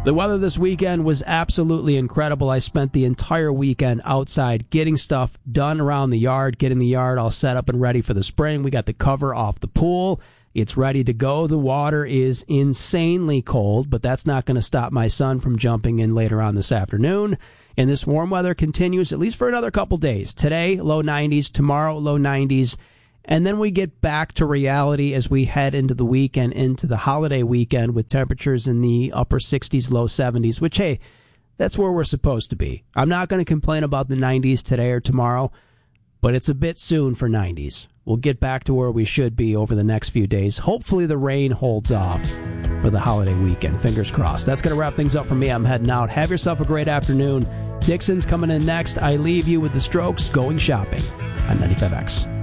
The weather this weekend was absolutely incredible. I spent the entire weekend outside getting stuff done around the yard, getting the yard all set up and ready for the spring. We got the cover off the pool. It's ready to go. The water is insanely cold, but that's not going to stop my son from jumping in later on this afternoon. And this warm weather continues at least for another couple days. Today, low 90s. Tomorrow, low 90s. And then we get back to reality as we head into the weekend, into the holiday weekend with temperatures in the upper 60s, low 70s, which, hey, that's where we're supposed to be. I'm not going to complain about the 90s today or tomorrow, but it's a bit soon for 90s. We'll get back to where we should be over the next few days. Hopefully the rain holds off for the holiday weekend. Fingers crossed. That's going to wrap things up for me. I'm heading out. Have yourself a great afternoon. Dixon's coming in next. I leave you with the Strokes, Going Shopping on 95X.